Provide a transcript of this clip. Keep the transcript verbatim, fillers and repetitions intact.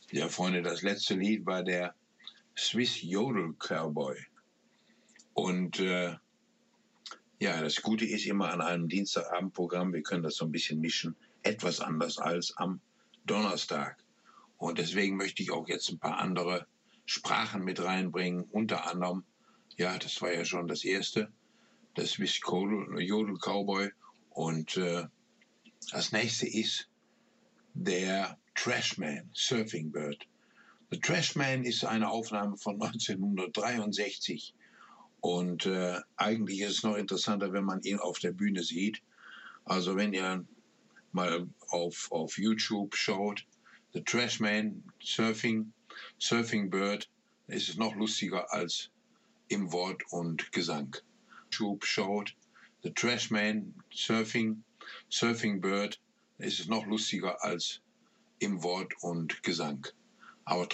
Ja, Freunde, das letzte Lied war der Swiss Yodel Cowboy. Und äh, ja, das Gute ist immer an einem Dienstagabendprogramm, wir können das so ein bisschen mischen, etwas anders als am Donnerstag. Und deswegen möchte ich auch jetzt ein paar andere Sprachen mit reinbringen. Unter anderem, ja, das war ja schon das erste, das Swiss Yodel Cowboy. Und äh, das nächste ist der Trashman, Surfing Bird. The Trashman ist eine Aufnahme von neunzehnhundertdreiundsechzig. Und äh, eigentlich ist es noch interessanter, wenn man ihn auf der Bühne sieht. Also wenn ihr mal auf, auf YouTube schaut, The Trashman, Surfing, Surfing Bird, ist es noch lustiger als im Wort und Gesang. YouTube schaut, The Trashman, Surfing, Surfing Bird, ist es noch lustiger als im Wort und Gesang. Aber